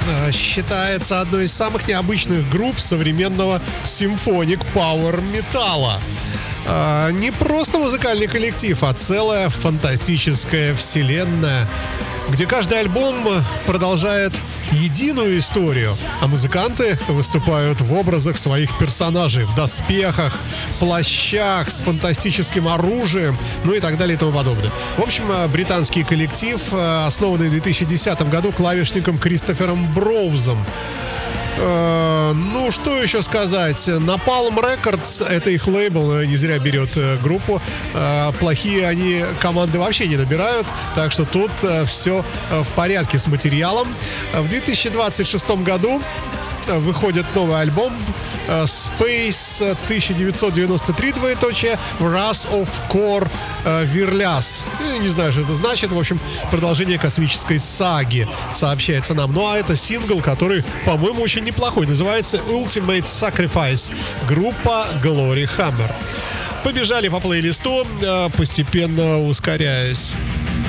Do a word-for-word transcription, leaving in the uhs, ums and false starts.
э, считается одной из самых необычных групп современного симфоник пауэр металла. Э, не просто музыкальный коллектив, а целая фантастическая вселенная, где каждый альбом продолжает единую историю, а музыканты выступают в образах своих персонажей, в доспехах, плащах, с фантастическим оружием, ну и так далее и тому подобное. В общем, британский коллектив, основанный в две тысячи десятом году клавишником Кристофером Броузом. Э, ну, что еще сказать? Napalm Records, это их лейбл, не зря берет э, группу. Э, плохие они команды вообще не набирают, так что тут э, все э, в порядке с материалом. В две тысячи двадцать шестом году выходит новый альбом Space тысяча девятьсот девяносто три, двоеточие, Wrath of Kor Wirlas. Не знаю, что это значит. В общем, продолжение космической саги, сообщается нам. Ну, а это сингл, который, по-моему, очень неплохой. Называется Ultimate Sacrifice. Группа Glory Hammer. Побежали по плейлисту, постепенно ускоряясь.